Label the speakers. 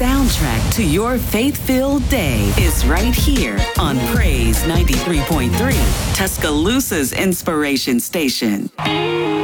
Speaker 1: soundtrack to your faith-filled day is right here on Praise 93.3, Tuscaloosa's inspiration station.